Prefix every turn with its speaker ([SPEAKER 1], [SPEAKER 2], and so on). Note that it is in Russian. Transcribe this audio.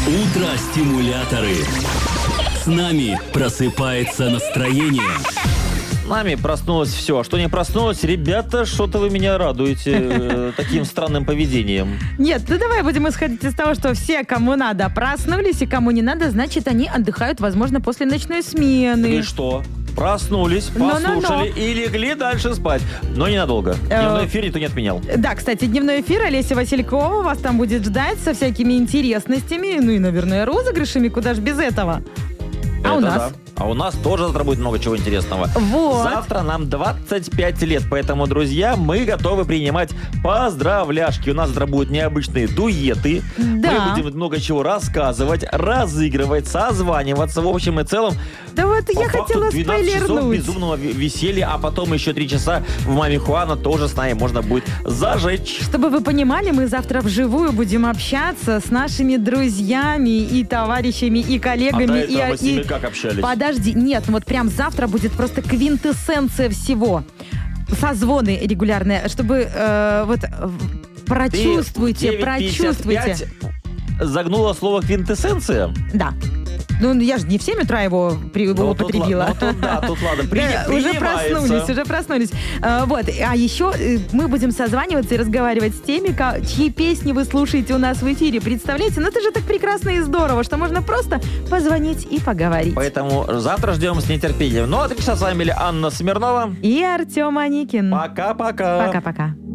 [SPEAKER 1] Утро-стимуляторы. С нами просыпается настроение.
[SPEAKER 2] С нами проснулось все. Что не проснулось, ребята, что-то вы меня радуете таким странным поведением.
[SPEAKER 3] Нет, ну давай будем исходить из того, что все, кому надо, проснулись, и кому не надо, значит, они отдыхают, возможно, после ночной смены.
[SPEAKER 2] И что? Проснулись, послушали и легли дальше спать. Но ненадолго. Дневной эфир никто не отменял.
[SPEAKER 3] Да, кстати, дневной эфир Олеся Василькова вас там будет ждать со всякими интересностями, ну и, наверное, розыгрышами, куда ж без этого. А у нас?
[SPEAKER 2] Да. А у нас тоже завтра будет много чего интересного.
[SPEAKER 3] Вот.
[SPEAKER 2] Завтра нам 25 лет, поэтому, друзья, мы готовы принимать поздравляшки. У нас завтра будут необычные дуэты.
[SPEAKER 3] Да.
[SPEAKER 2] Мы будем много чего рассказывать, разыгрывать, созваниваться. В общем и целом,
[SPEAKER 3] Да вот я хотела
[SPEAKER 2] 12 часов
[SPEAKER 3] спойлернуть.
[SPEAKER 2] безумного веселья, а потом еще 3 часа в «Маме Хуана» тоже с нами можно будет зажечь.
[SPEAKER 3] Чтобы вы понимали, мы завтра вживую будем общаться с нашими друзьями и товарищами, и коллегами.
[SPEAKER 2] А до этого мы с ними
[SPEAKER 3] и...
[SPEAKER 2] как общались?
[SPEAKER 3] Подожди, нет, вот прям завтра будет просто квинтэссенция всего. Созвоны регулярные, чтобы прочувствуйте,
[SPEAKER 2] Ты в 9:55
[SPEAKER 3] прочувствуйте.
[SPEAKER 2] загнула слово «квинтэссенция»?
[SPEAKER 3] Да. Ну, я же не в 7 утра его употребила.
[SPEAKER 2] Тут ладно,
[SPEAKER 3] Уже проснулись. Вот. А еще мы будем созваниваться и разговаривать с теми, чьи песни вы слушаете у нас в эфире. Представляете? Ну, это же так прекрасно и здорово, что можно просто позвонить и поговорить.
[SPEAKER 2] Поэтому завтра ждем с нетерпением. Ну, а 3 часа с вами были Анна Смирнова
[SPEAKER 3] И Артем Аникин.
[SPEAKER 2] Пока-пока.
[SPEAKER 3] Пока-пока.